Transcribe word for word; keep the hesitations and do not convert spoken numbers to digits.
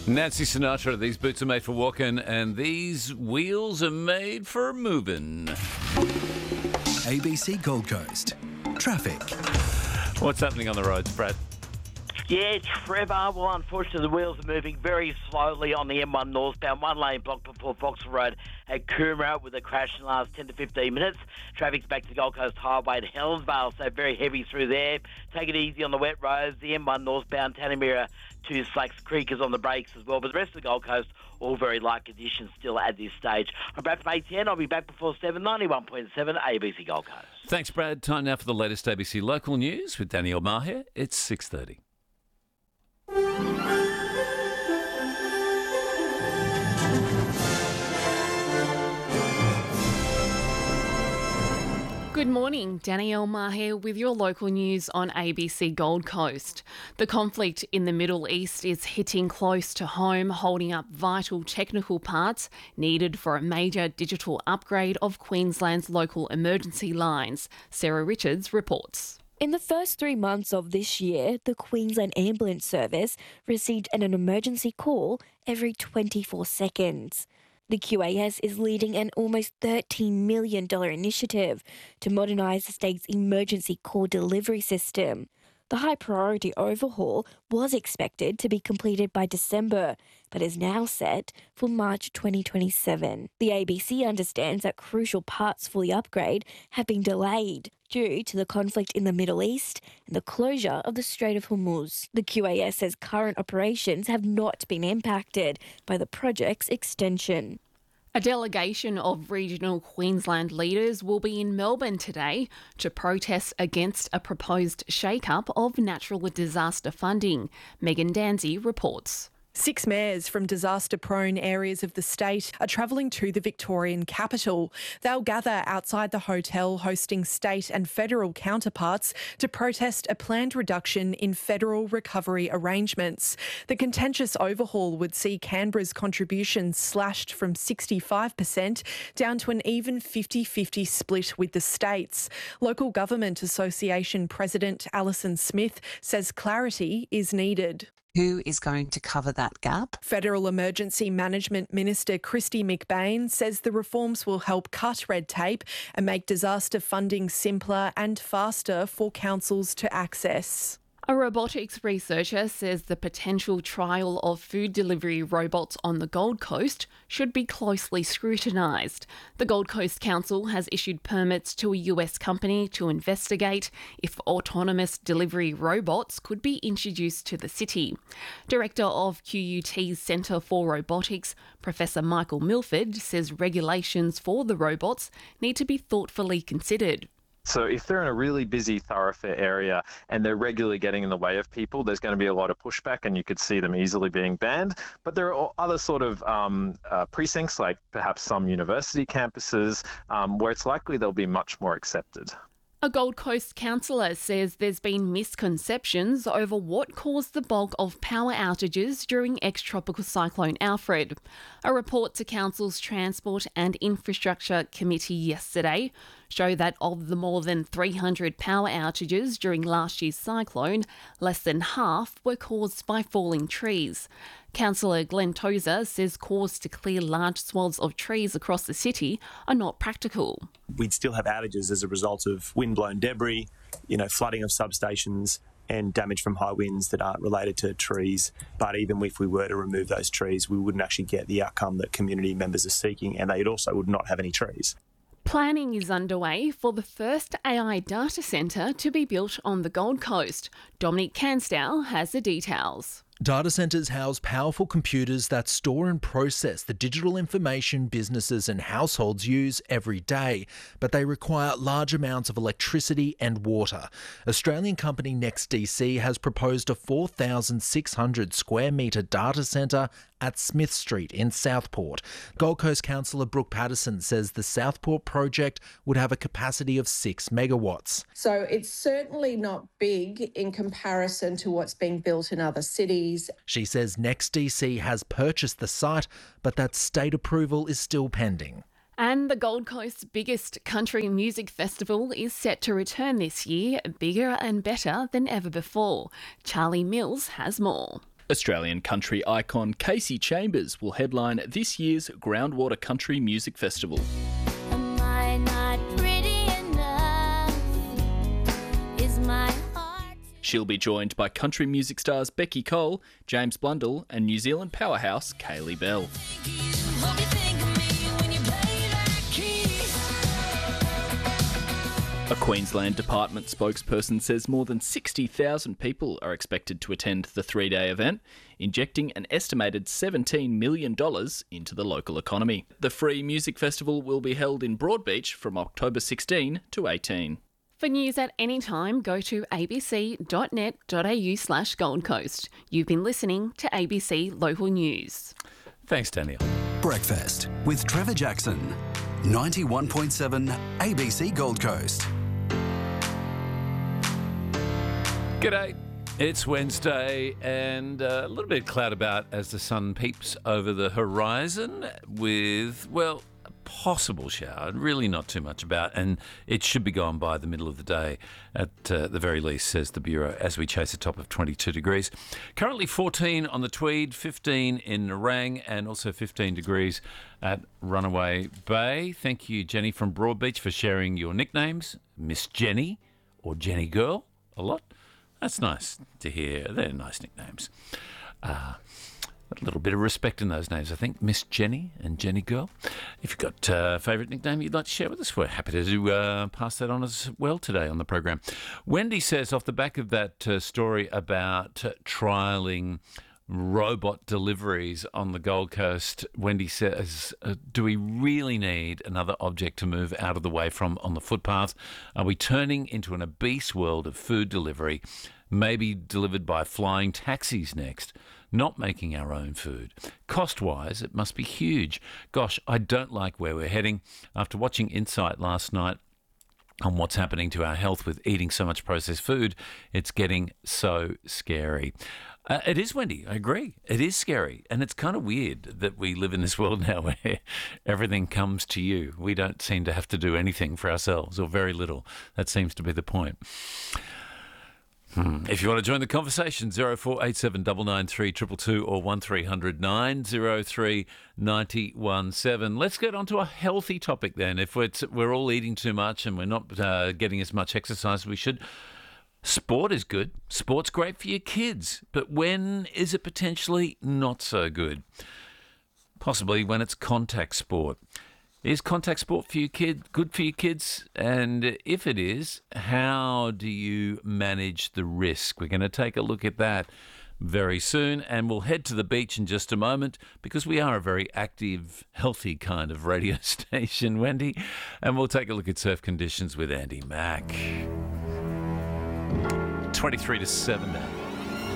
Nancy Sinatra, these boots are made for walking and these wheels are made for moving. A B C Gold Coast. Traffic. What's happening on the roads, Brad? Yeah, Trevor. Well, unfortunately, the wheels are moving very slowly on the M one northbound. One lane blocked before Vauxhall Road at Coomera with a crash in the last ten to fifteen minutes. Traffic's back to the Gold Coast Highway to Helensvale, so very heavy through there. Take it easy on the wet roads. The M one northbound Tanamira to Slacks Creek is on the brakes as well. But the rest of the Gold Coast, all very light conditions still at this stage. I'm Brad from A T N. I'll be back before seven, ninety-one point seven A B C Gold Coast. Thanks, Brad. Time now for the latest A B C local news with Danielle Maher. It's six thirty. Good morning, Danielle Maher with your local news on A B C Gold Coast. The conflict in the Middle East is hitting close to home, holding up vital technical parts needed for a major digital upgrade of Queensland's local emergency lines. Sarah Richards reports. In the first three months of this year, the Queensland Ambulance Service received an emergency call every twenty-four seconds. The Q A S is leading an almost thirteen million dollars initiative to modernise the state's emergency call delivery system. The high-priority overhaul was expected to be completed by December, but is now set for March twenty twenty-seven. The A B C understands that crucial parts for the upgrade have been delayed due to the conflict in the Middle East and the closure of the Strait of Hormuz. The Q A S says current operations have not been impacted by the project's extension. A delegation of regional Queensland leaders will be in Melbourne today to protest against a proposed shake-up of natural disaster funding. Megan Danzy reports. Six mayors from disaster-prone areas of the state are travelling to the Victorian capital. They'll gather outside the hotel hosting state and federal counterparts to protest a planned reduction in federal recovery arrangements. The contentious overhaul would see Canberra's contributions slashed from sixty-five percent down to an even fifty-fifty split with the states. Local Government Association President Alison Smith says clarity is needed. Who is going to cover that gap? Federal Emergency Management Minister Kristy McBain says the reforms will help cut red tape and make disaster funding simpler and faster for councils to access. A robotics researcher says the potential trial of food delivery robots on the Gold Coast should be closely scrutinised. The Gold Coast Council has issued permits to a U S company to investigate if autonomous delivery robots could be introduced to the city. Director of Q U T's Centre for Robotics, Professor Michael Milford, says regulations for the robots need to be thoughtfully considered. So if they're in a really busy thoroughfare area and they're regularly getting in the way of people, there's going to be a lot of pushback and you could see them easily being banned. But there are other sort of um, uh, precincts, like perhaps some university campuses, um, where it's likely they'll be much more accepted. A Gold Coast councillor says there's been misconceptions over what caused the bulk of power outages during ex-tropical cyclone Alfred. A report to Council's Transport and Infrastructure Committee yesterday showed that of the more than three hundred power outages during last year's cyclone, less than half were caused by falling trees. Councillor Glenn Tozer says calls to clear large swaths of trees across the city are not practical. We'd still have outages as a result of wind-blown debris, you know, flooding of substations and damage from high winds that aren't related to trees. But even if we were to remove those trees, we wouldn't actually get the outcome that community members are seeking, and they also would not have any trees. Planning is underway for the first A I data centre to be built on the Gold Coast. Dominic Cansdow has the details. Data centres house powerful computers that store and process the digital information businesses and households use every day, but they require large amounts of electricity and water. Australian company NextDC has proposed a four thousand six hundred square metre data centre at Smith Street in Southport. Gold Coast Councillor Brooke Patterson says the Southport project would have a capacity of six megawatts. So it's certainly not big in comparison to what's being built in other cities. She says NextDC has purchased the site, but that state approval is still pending. And the Gold Coast's biggest country music festival is set to return this year, bigger and better than ever before. Charlie Mills has more. Australian country icon Casey Chambers will headline this year's Groundwater Country Music Festival. Am I not pretty enough? Is my heart... She'll be joined by country music stars Becky Cole, James Blundell and New Zealand powerhouse Kaylee Bell. A Queensland Department spokesperson says more than sixty thousand people are expected to attend the three-day event, injecting an estimated seventeen million dollars into the local economy. The free music festival will be held in Broadbeach from October sixteenth to eighteenth. For news at any time, go to abc.net.au slash Gold Coast. You've been listening to A B C Local News. Thanks, Daniel. Breakfast with Trevor Jackson. ninety-one point seven A B C Gold Coast. G'day. It's Wednesday and a little bit of cloud about as the sun peeps over the horizon with, well, a possible shower. Really not too much about, and it should be gone by the middle of the day at uh, the very least, says the Bureau, as we chase a top of twenty-two degrees. Currently fourteen on the Tweed, fifteen in Nerang, and also fifteen degrees at Runaway Bay. Thank you, Jenny from Broadbeach, for sharing your nicknames. Miss Jenny or Jenny Girl a lot. That's nice to hear. They're nice nicknames. Uh, a little bit of respect in those names, I think. Miss Jenny and Jenny Girl. If you've got a favourite nickname you'd like to share with us, we're happy to uh, pass that on as well today on the program. Wendy says, off the back of that uh, story about uh, trialling robot deliveries on the Gold Coast, Wendy says, uh, do we really need another object to move out of the way from on the footpath? Are we turning into an obese world of food delivery, maybe delivered by flying taxis next, not making our own food? Cost-wise, it must be huge. Gosh, I don't like where we're heading. After watching Insight last night on what's happening to our health with eating so much processed food, it's getting so scary. Uh, it is, Wendy. I agree. It is scary. And it's kind of weird that we live in this world now where everything comes to you. We don't seem to have to do anything for ourselves, or very little. That seems to be the point. Hmm. If you want to join the conversation, zero four eight seven nine nine three two two two or one three hundred nine oh three nine one seven. Let's get on to a healthy topic then. If we're, t- we're all eating too much and we're not uh, getting as much exercise as we should, sport is good. Sport's great for your kids. But when is it potentially not so good? Possibly when it's contact sport. Is contact sport for your kid good for your kids? And if it is, how do you manage the risk? We're going to take a look at that very soon, and we'll head to the beach in just a moment because we are a very active, healthy kind of radio station, Wendy, and we'll take a look at surf conditions with Andy Mack. twenty-three to seven now.